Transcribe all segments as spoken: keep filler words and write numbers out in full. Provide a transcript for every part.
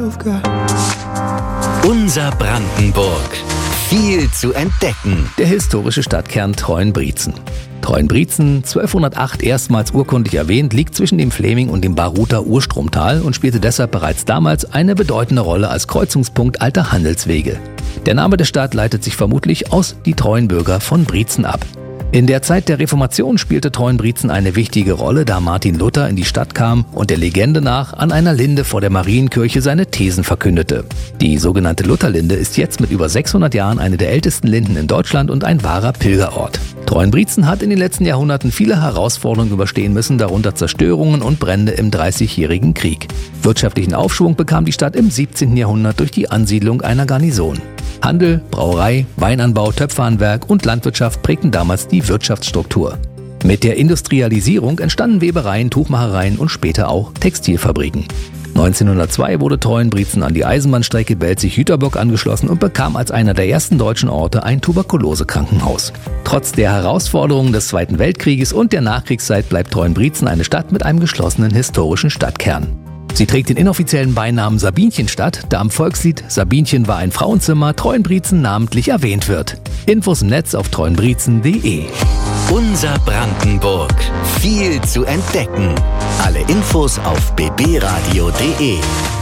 Unser Brandenburg. Viel zu entdecken. Der historische Stadtkern Treuenbrietzen. Treuenbrietzen, zwölfhundertacht erstmals urkundlich erwähnt, liegt zwischen dem Fläming und dem Baruther Urstromtal und spielte deshalb bereits damals eine bedeutende Rolle als Kreuzungspunkt alter Handelswege. Der Name der Stadt leitet sich vermutlich aus die Treuenbürger von Brietzen ab. In der Zeit der Reformation spielte Treuenbrietzen eine wichtige Rolle, da Martin Luther in die Stadt kam und der Legende nach an einer Linde vor der Marienkirche seine Thesen verkündete. Die sogenannte Lutherlinde ist jetzt mit über sechshundert Jahren eine der ältesten Linden in Deutschland und ein wahrer Pilgerort. Treuenbrietzen hat in den letzten Jahrhunderten viele Herausforderungen überstehen müssen, darunter Zerstörungen und Brände im Dreißigjährigen Krieg. Wirtschaftlichen Aufschwung bekam die Stadt im siebzehnten Jahrhundert durch die Ansiedlung einer Garnison. Handel, Brauerei, Weinanbau, Töpferhandwerk und Landwirtschaft prägten damals die Wirtschaftsstruktur. Mit der Industrialisierung entstanden Webereien, Tuchmachereien und später auch Textilfabriken. neunzehnhundertzwei wurde Treuenbrietzen an die Eisenbahnstrecke Belzig-Jüterbock angeschlossen und bekam als einer der ersten deutschen Orte ein Tuberkulosekrankenhaus. Trotz der Herausforderungen des Zweiten Weltkrieges und der Nachkriegszeit bleibt Treuenbrietzen eine Stadt mit einem geschlossenen historischen Stadtkern. Sie trägt den inoffiziellen Beinamen Sabinchenstadt, da am Volkslied Sabinchen war ein Frauenzimmer Treuenbrietzen namentlich erwähnt wird. Infos im Netz auf treuenbrietzen punkt de. Unser Brandenburg. Viel zu entdecken. Alle Infos auf b b radio punkt de.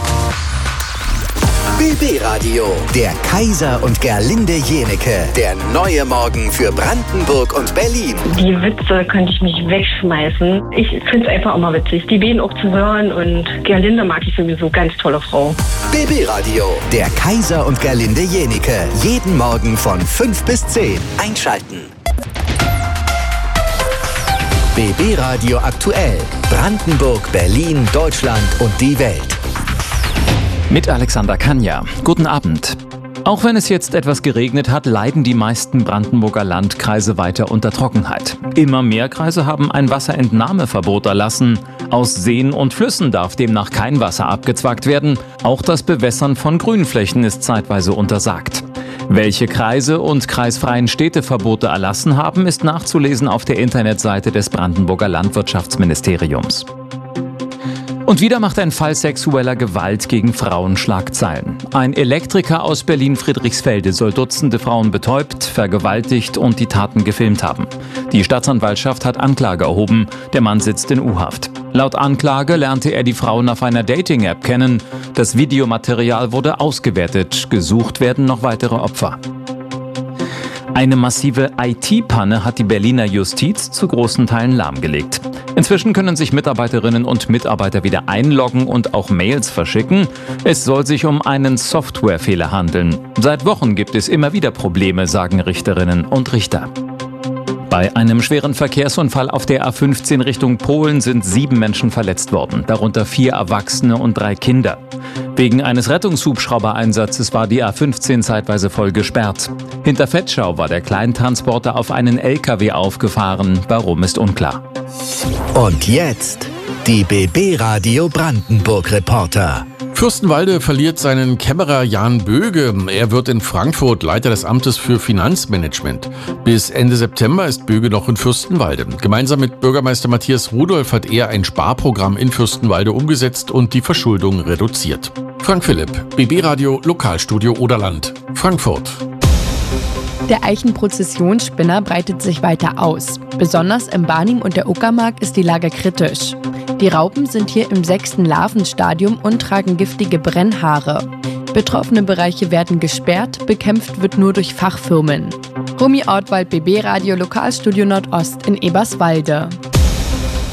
B B-Radio, der Kaiser und Gerlinde Jenecke. Der neue Morgen für Brandenburg und Berlin. Die Witze könnte ich mich wegschmeißen. Ich finde es einfach immer witzig, die beiden auch zu hören. Und Gerlinde mag ich sowieso, ganz tolle Frau. B B-Radio, der Kaiser und Gerlinde Jenecke. Jeden Morgen von fünf bis zehn. Einschalten. B B-Radio aktuell. Brandenburg, Berlin, Deutschland und die Welt. Mit Alexander Kanja. Guten Abend. Auch wenn es jetzt etwas geregnet hat, leiden die meisten Brandenburger Landkreise weiter unter Trockenheit. Immer mehr Kreise haben ein Wasserentnahmeverbot erlassen. Aus Seen und Flüssen darf demnach kein Wasser abgezwackt werden. Auch das Bewässern von Grünflächen ist zeitweise untersagt. Welche Kreise und kreisfreien Städte Verbote erlassen haben, ist nachzulesen auf der Internetseite des Brandenburger Landwirtschaftsministeriums. Und wieder macht ein Fall sexueller Gewalt gegen Frauen Schlagzeilen. Ein Elektriker aus Berlin-Friedrichsfelde soll Dutzende Frauen betäubt, vergewaltigt und die Taten gefilmt haben. Die Staatsanwaltschaft hat Anklage erhoben. Der Mann sitzt in U-Haft. Laut Anklage lernte er die Frauen auf einer Dating-App kennen. Das Videomaterial wurde ausgewertet. Gesucht werden noch weitere Opfer. Eine massive I T-Panne hat die Berliner Justiz zu großen Teilen lahmgelegt. Inzwischen können sich Mitarbeiterinnen und Mitarbeiter wieder einloggen und auch Mails verschicken. Es soll sich um einen Softwarefehler handeln. Seit Wochen gibt es immer wieder Probleme, sagen Richterinnen und Richter. Bei einem schweren Verkehrsunfall auf der A fünfzehn Richtung Polen sind sieben Menschen verletzt worden, darunter vier Erwachsene und drei Kinder. Wegen eines Rettungshubschraubereinsatzes war die A fünfzehn zeitweise voll gesperrt. Hinter Vetschau war der Kleintransporter auf einen L K W aufgefahren. Warum, ist unklar. Und jetzt die B B-Radio Brandenburg-Reporter. Fürstenwalde verliert seinen Kämmerer Jan Böge. Er wird in Frankfurt Leiter des Amtes für Finanzmanagement. Bis Ende September ist Böge noch in Fürstenwalde. Gemeinsam mit Bürgermeister Matthias Rudolph hat er ein Sparprogramm in Fürstenwalde umgesetzt und die Verschuldung reduziert. Frank Philipp, B B-Radio, Lokalstudio Oderland, Frankfurt. Der Eichenprozessionsspinner breitet sich weiter aus. Besonders im Barnim und der Uckermark ist die Lage kritisch. Die Raupen sind hier im sechsten Larvenstadium und tragen giftige Brennhaare. Betroffene Bereiche werden gesperrt, bekämpft wird nur durch Fachfirmen. Romy Ortwald, B B-Radio, Lokalstudio Nordost in Eberswalde.